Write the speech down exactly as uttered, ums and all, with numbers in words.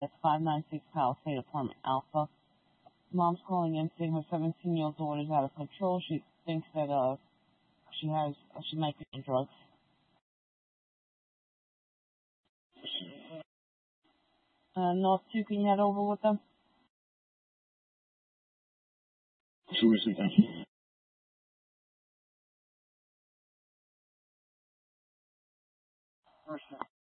That's five nine six Palisade Apartment Alpha. Mom's calling in saying her seventeen-year-old daughter is out of control. She thinks that uh she has uh, she might be on drugs. Uh, North two, can you head over with them? Sure, sir. Thank you. First.